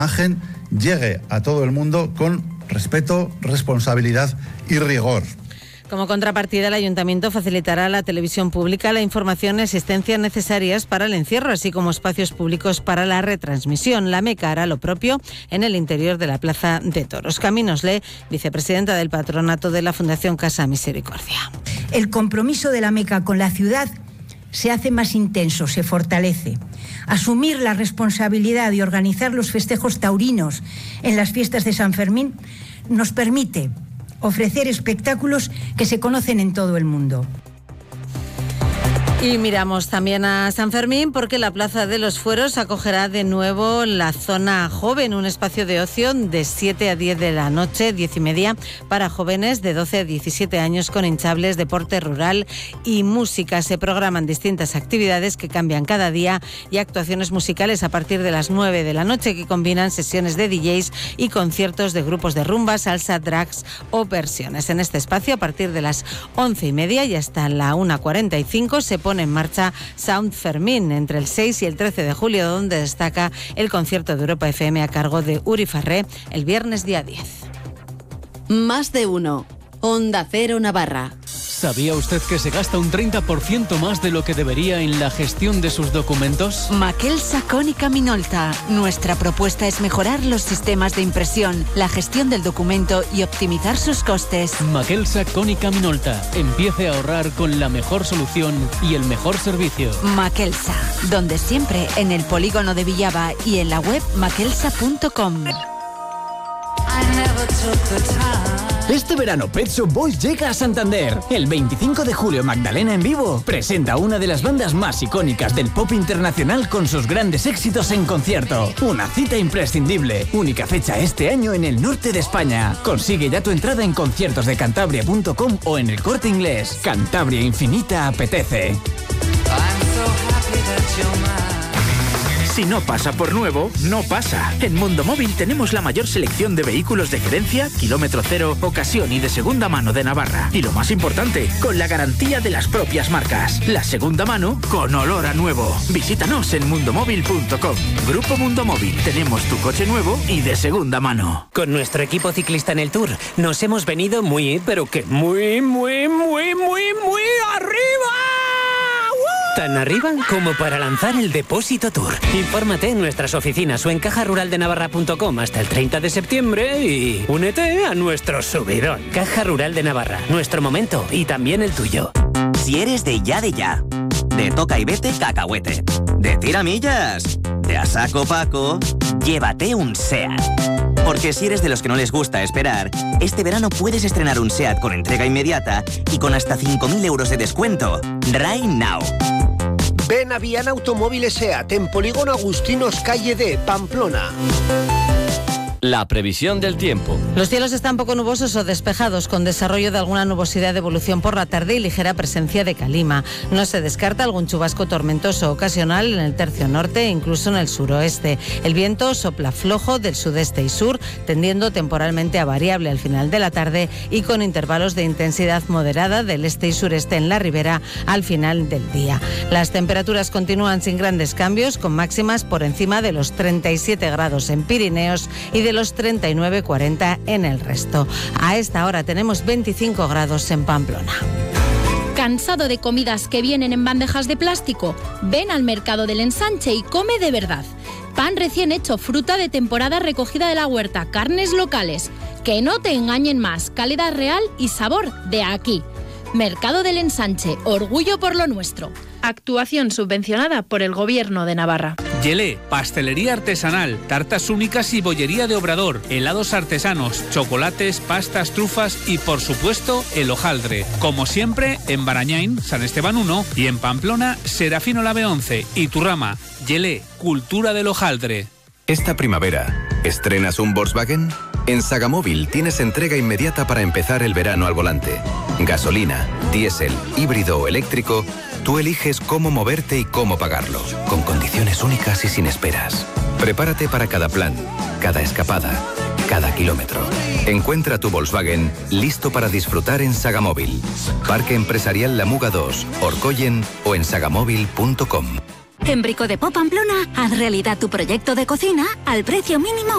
imagen llegue a todo el mundo con respeto, responsabilidad y rigor. Como contrapartida, el Ayuntamiento facilitará a la televisión pública la información y asistencia necesarias para el encierro, así como espacios públicos para la retransmisión. La Meca hará lo propio en el interior de la Plaza de Toros. Camino Le, vicepresidenta del patronato de la Fundación Casa Misericordia. El compromiso de la Meca con la ciudad se hace más intenso, se fortalece. Asumir la responsabilidad de organizar los festejos taurinos en las fiestas de San Fermín nos permite ofrecer espectáculos que se conocen en todo el mundo. Y miramos también a San Fermín porque la Plaza de los Fueros acogerá de nuevo la zona joven, un espacio de ocio de 7 a 10 de la noche, 10:30, para jóvenes de 12 a 17 años con hinchables, deporte rural y música. Se programan distintas actividades que cambian cada día y actuaciones musicales a partir de las 9 de la noche que combinan sesiones de DJs y conciertos de grupos de rumba, salsa, drags o versiones. En este espacio, a partir de las 11:30 y hasta la 1:45, se pone en marcha Sound Fermín entre el 6 y el 13 de julio, donde destaca el concierto de Europa FM a cargo de Uri Farré el viernes día 10. Más de uno. Onda Cero Navarra. ¿Sabía usted que se gasta un 30% más de lo que debería en la gestión de sus documentos? Maquelsa Cónica Minolta. Nuestra propuesta es mejorar los sistemas de impresión, la gestión del documento y optimizar sus costes. Maquelsa Cónica Minolta. Empiece a ahorrar con la mejor solución y el mejor servicio. Maquelsa, donde siempre, en el polígono de Villava y en la web maquelsa.com. Este verano Pet Shop Boys llega a Santander. El 25 de julio Magdalena en vivo presenta una de las bandas más icónicas del pop internacional con sus grandes éxitos en concierto. Una cita imprescindible. Única fecha este año en el norte de España. Consigue ya tu entrada en conciertosdecantabria.com o en el Corte Inglés. Cantabria Infinita apetece. Si no pasa por nuevo, no pasa. En Mundo Móvil tenemos la mayor selección de vehículos de gerencia, kilómetro cero, ocasión y de segunda mano de Navarra. Y lo más importante, con la garantía de las propias marcas. La segunda mano con olor a nuevo. Visítanos en mundomóvil.com. Grupo Mundo Móvil. Tenemos tu coche nuevo y de segunda mano. Con nuestro equipo ciclista en el Tour nos hemos venido muy, pero que muy arriba. Tan arriba como para lanzar el Depósito Tour. Infórmate en nuestras oficinas o en cajaruraldenavarra.com hasta el 30 de septiembre y únete a nuestro subidón. Caja Rural de Navarra, nuestro momento y también el tuyo. Si eres de ya, de toca y vete cacahuete, de tiramillas, de a saco Paco, llévate un SEAT. Porque si eres de los que no les gusta esperar, este verano puedes estrenar un SEAT con entrega inmediata y con hasta 5.000 euros de descuento. Right now. Ven a Viana Automóviles SEAT en Polígono Agustinos, calle D, Pamplona. La previsión del tiempo. Los cielos están poco nubosos o despejados, con desarrollo de alguna nubosidad de evolución por la tarde y ligera presencia de calima. No se descarta algún chubasco tormentoso ocasional en el tercio norte e incluso en el suroeste. El viento sopla flojo del sudeste y sur, tendiendo temporalmente a variable al final de la tarde y con intervalos de intensidad moderada del este y sureste en la ribera al final del día. Las temperaturas continúan sin grandes cambios, con máximas por encima de los 37 grados en Pirineos y de los 39-40 en el resto. A esta hora tenemos 25 grados en Pamplona. ¿Cansado de comidas que vienen en bandejas de plástico? Ven al Mercado del Ensanche y come de verdad. Pan recién hecho, fruta de temporada recogida de la huerta, carnes locales. Que no te engañen más, calidad real y sabor de aquí. Mercado del Ensanche, orgullo por lo nuestro. Actuación subvencionada por el Gobierno de Navarra. Yelé, pastelería artesanal, tartas únicas y bollería de Obrador, helados artesanos, chocolates, pastas, trufas y, por supuesto, el hojaldre. Como siempre, en Barañain, San Esteban 1 y en Pamplona, Serafino Lave 11 y Turrama. Yelé, cultura del hojaldre. Esta primavera, ¿estrenas un Volkswagen? En Sagamóvil tienes entrega inmediata para empezar el verano al volante. Gasolina, diésel, híbrido o eléctrico, tú eliges cómo moverte y cómo pagarlo, con condiciones únicas y sin esperas. Prepárate para cada plan, cada escapada, cada kilómetro. Encuentra tu Volkswagen listo para disfrutar en Sagamóvil. Parque Empresarial La Muga 2, Orcoyen o en sagamóvil.com. En Brico de Pop Pamplona, haz realidad tu proyecto de cocina al precio mínimo